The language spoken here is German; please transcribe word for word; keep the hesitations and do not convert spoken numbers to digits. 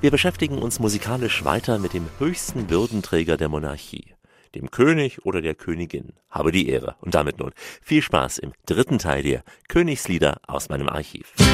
Wir beschäftigen uns musikalisch weiter mit dem höchsten Würdenträger der Monarchie, dem König oder der Königin. Habe die Ehre. Und damit nun viel Spaß im dritten Teil der Königslieder aus meinem Archiv.